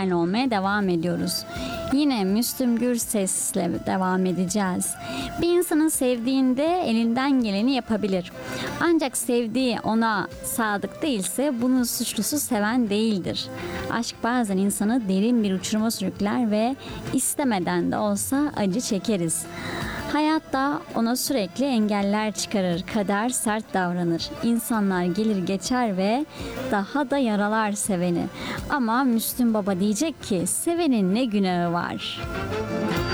modern olmaya devam ediyoruz. Yine Müslüm Gürses'le devam edeceğiz. Bir insanın sevdiğinde elinden geleni yapabilir. Ancak sevdiği ona sadık değilse bunun suçlusu seven değildir. Aşk bazen insanı derin bir uçuruma sürükler ve istemeden de olsa acı çekeriz. Hayat da ona sürekli engeller çıkarır, kader sert davranır. İnsanlar gelir geçer ve daha da yaralar seveni. Ama Müslüm Baba diyecek ki sevenin ne günahı var?